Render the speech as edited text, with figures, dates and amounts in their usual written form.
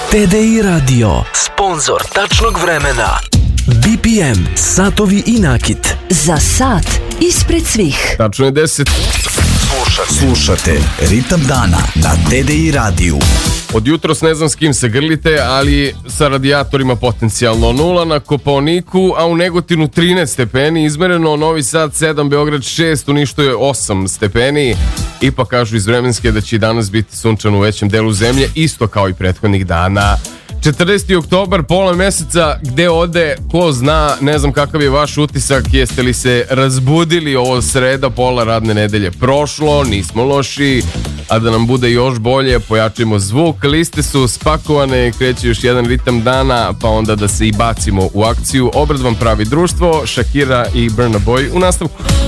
TDI Radio, sponzor tačnog vremena. BPM, satovi i nakit. Za sat ispred svih. Tačno je 10. Slušate Ritam dana na TDI radiju. Od jutros ne znam s kim se grlite, ali sa radijatorima potencijalno 0 na Kopaoniku, a u Negotinu 13 stepeni, izmereno Novi Sad 7, Beograd 6, u Nišu je 8 stepeni. Ipak kažu iz vremenske da će i danas biti sunčano u većem delu zemlje, isto kao i prethodnih dana. 40. oktobar, pola meseca, gde ode, ko zna, ne znam kakav je vaš utisak, jeste li se razbudili ovo sreda, pola radne nedelje prošlo, nismo loši, a da nam bude još bolje, pojačimo zvuk, liste su spakovane, kreće još jedan ritam dana, pa onda da se i bacimo u akciju. Obrad vam pravi društvo, Shakira i Burna Boy u nastavku.